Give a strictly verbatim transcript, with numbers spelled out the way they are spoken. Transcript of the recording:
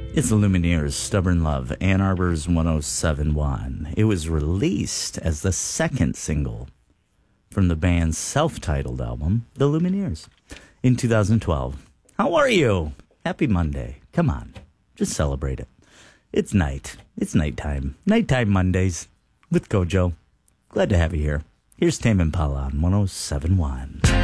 It's the Lumineers, Stubborn Love, Ann Arbor's one oh seven point one. It was released as the second single from the band's self-titled album, The Lumineers, in two thousand twelve. How are you? Happy Monday. Come on, just celebrate it. It's night. It's nighttime. Nighttime Mondays with Gojo. Glad to have you here. Here's Tame Impala on one oh seven point one.